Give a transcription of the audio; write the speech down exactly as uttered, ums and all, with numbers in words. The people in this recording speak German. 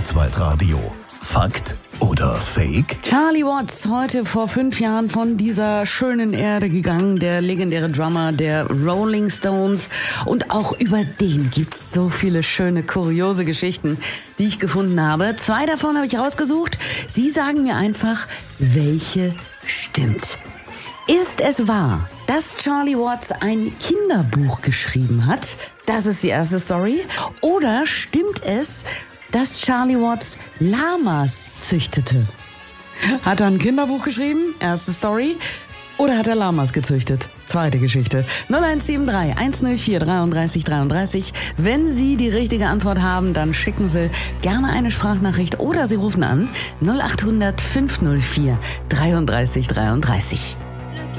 Kurzweitradio. Fakt oder Fake? Charlie Watts, heute vor fünf Jahren von dieser schönen Erde gegangen, der legendäre Drummer der Rolling Stones. Und auch über den gibt's so viele schöne, kuriose Geschichten, die ich gefunden habe. Zwei davon habe ich rausgesucht. Sie sagen mir einfach, welche stimmt. Ist es wahr, dass Charlie Watts ein Kinderbuch geschrieben hat? Das ist die erste Story. Oder stimmt es, dass Charlie Watts Lamas züchtete? Hat er ein Kinderbuch geschrieben? Erste Story. Oder hat er Lamas gezüchtet? Zweite Geschichte. null eins sieben drei eins null vier dreiunddreißig dreiunddreißig. Wenn Sie die richtige Antwort haben, dann schicken Sie gerne eine Sprachnachricht oder Sie rufen an null acht hundert fünf null vier dreiunddreißig dreiunddreißig.